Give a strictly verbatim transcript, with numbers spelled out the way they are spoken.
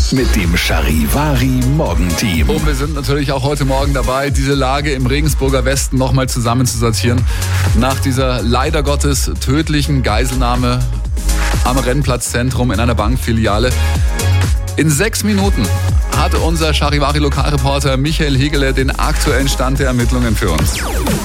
mit dem Charivari Morgenteam. Und wir sind natürlich auch heute Morgen dabei, diese Lage im Regensburger Westen nochmal zusammenzusortieren. Nach dieser leider Gottes tödlichen Geiselnahme am Rennplatzzentrum in einer Bankfiliale. In sechs Minuten hat unser Charivari-Lokalreporter Michael Hegele den aktuellen Stand der Ermittlungen für uns.